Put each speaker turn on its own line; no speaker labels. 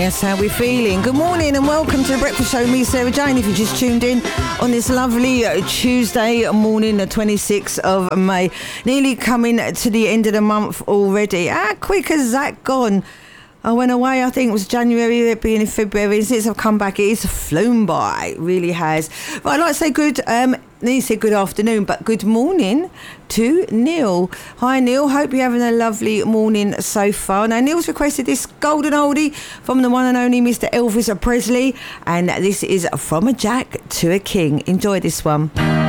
Yes, how we feeling? Good morning and welcome to the Breakfast Show. Me, Sarah Jane. If you just tuned in on this lovely Tuesday morning, the 26th of May. Nearly coming to the end of the month already. How quick has that gone? I went away, I think it was January, the beginning of February, and since I've come back, it has flown by. It really has. But I'd like to say good afternoon, but good morning to Neil. Hi, Neil. Hope you're having a lovely morning so far. Now, Neil's requested this golden oldie from the one and only Mr. Elvis Presley, and this is From a Jack to a King. Enjoy this one.